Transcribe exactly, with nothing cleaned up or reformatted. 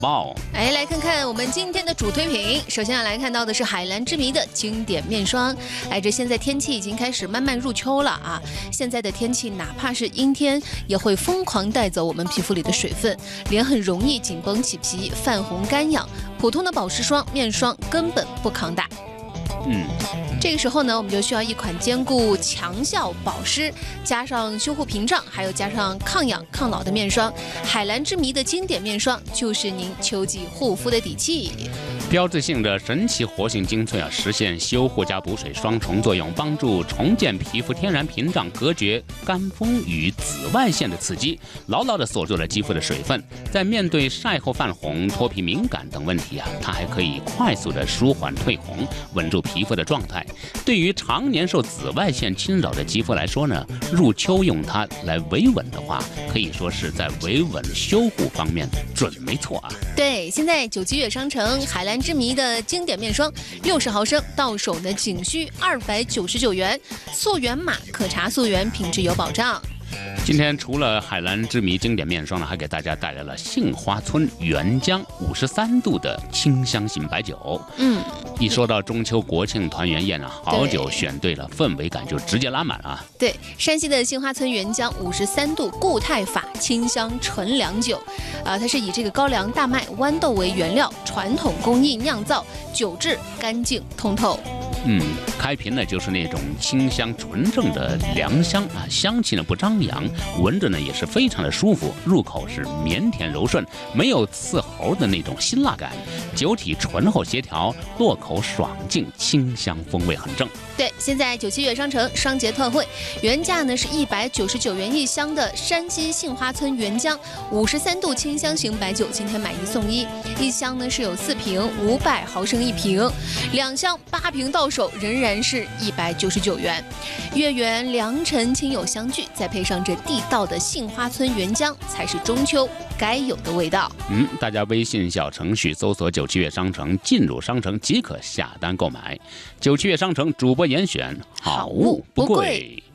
报。 哎，来看看我们今天的主推品。首先要来看到的是海蓝之谜的经典面霜。哎，这现在天气已经开始慢慢入秋了啊，现在的天气哪怕是阴天，也会疯狂带走我们皮肤里的水分，脸很容易紧绷起皮、泛红干痒。普通的保湿霜、面霜根本不抗打。 嗯， 这个时候呢，我们就需要一款兼顾强效保湿，加上修护屏障，还有加上抗痒抗老的面霜。海蓝之谜的经典面霜就是您秋季护肤的底气。 标志性的神奇活性精粹啊，实现修护加补水双重作用，帮助重建皮肤天然屏障，隔绝干风与紫外线的刺激，牢牢地锁住了肌肤的水分。在面对晒后泛红、脱皮敏感等问题啊，它还可以快速地舒缓退红，稳住皮肤的状态。对于常年受紫外线侵扰的肌肤来说呢，入秋用它来维稳的话，可以说是在维稳修护方面准没错啊。 对，现在九七月商城海蓝之谜的经典面霜六十毫升，到手呢仅需二百九十九元，溯源码可查溯源，品质有保障。 今天除了海蓝之谜经典面霜呢，还给大家带来了杏花村原浆五十三度的清香型白酒。 嗯， 一说到中秋国庆团圆宴啊，好酒选对了，氛围感就直接拉满啊。 对，山西的杏花村原浆五十三度固态法清香纯粮酒，啊、呃，它是以这个高粱、大麦、豌豆为原料，传统工艺酿造，酒质干净通透。 嗯，开瓶呢就是那种清香纯正的良香啊，香气呢不张扬，闻着呢也是非常的舒服，入口是绵甜柔顺，没有刺喉的那种辛辣感，酒体醇厚协调，落口爽净，清香风味很正。 对，现在九七月商城双节特惠，原价呢是一百九十九元一箱的山西杏花村原浆五十三度清香型白酒，今天买一送一，一箱呢是有四瓶，五百毫升一瓶，两箱八瓶到手仍然是一百九十九元。月圆良辰亲友相聚，再配上这地道的杏花村原浆，才是中秋该有的味道。 嗯，大家微信小程序搜索九七月商城，进入商城即可下单购买。九七月商城主播严选，好物不贵。